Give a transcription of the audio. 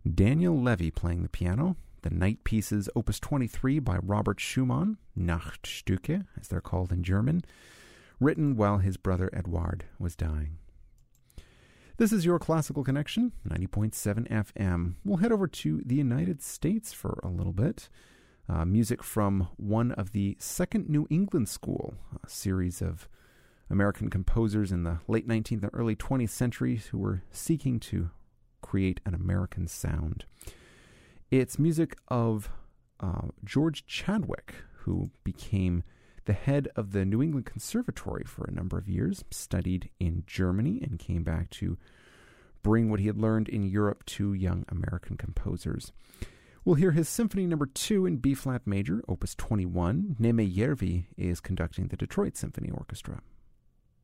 Daniel Levy playing the piano. The Night Pieces, Opus 23 by Robert Schumann, Nachtstücke, as they're called in German, written while his brother Eduard was dying. This is your Classical Connection, 90.7 FM. We'll head over to the United States for a little bit. Music from one of the Second New England School, a series of American composers in the late 19th and early 20th centuries who were seeking to create an American sound. It's music of George Chadwick, who became the head of the New England Conservatory for a number of years, studied in Germany, and came back to bring what he had learned in Europe to young American composers. We'll hear his Symphony No. 2 in B-flat major, Opus 21. Neme Järvi is conducting the Detroit Symphony Orchestra.